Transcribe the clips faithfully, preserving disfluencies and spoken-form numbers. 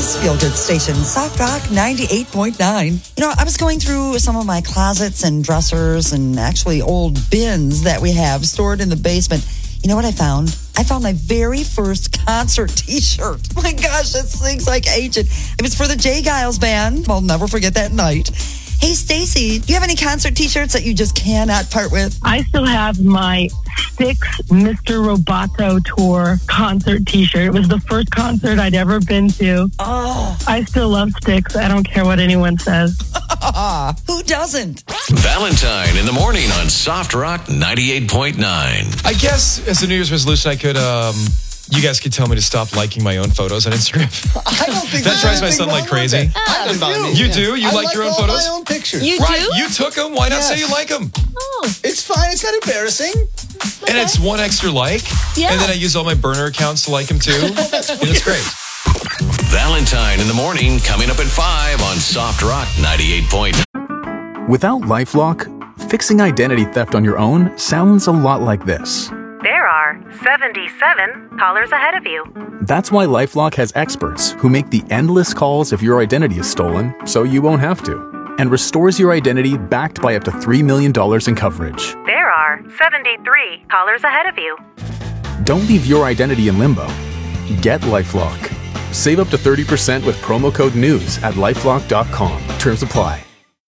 City's feel-good station, Soft Rock ninety-eight point nine. You know, I was going through some of my closets and dressers and actually old bins that we have stored in the basement. You know what I found? I found my very first concert t-shirt. My gosh, this thing's like ancient. It was for the Jay Giles Band. I'll never forget that night. Hey, Stacy, do you have any concert t-shirts that you just cannot part with? I still have my Styx Mister Roboto tour concert t-shirt. It was the first concert I'd ever been to. Oh. I still love Styx. I don't care what anyone says. Who doesn't? Valentine in the morning on Soft Rock ninety-eight point nine. I guess as a New Year's resolution, I could, um, you guys could tell me to stop liking my own photos on Instagram. I don't think that drives my son like crazy. I do. You do? You I like, like your own all photos? my own pictures. You right. do? You took them. Why not Yes. say you like them? Oh. It's fine. It's not embarrassing. And it's one extra like. Yeah. And then I use all my burner accounts to like them too. And it's great. Valentine in the morning coming up at five on Soft Rock ninety-eight point nine. Without LifeLock, fixing identity theft on your own sounds a lot like this. There are seventy-seven callers ahead of you. That's why LifeLock has experts who make the endless calls if your identity is stolen, so you won't have to, and restores your identity backed by up to three million dollars in coverage. There are seventy-three callers ahead of you. Don't leave your identity in limbo. Get LifeLock. Save up to thirty percent with promo code NEWS at lifelock dot com. Terms apply.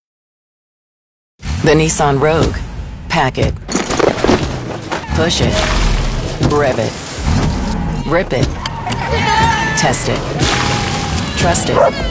The Nissan Rogue. Pack it. Push it. Rev it. Rip it. Test it. Trust it.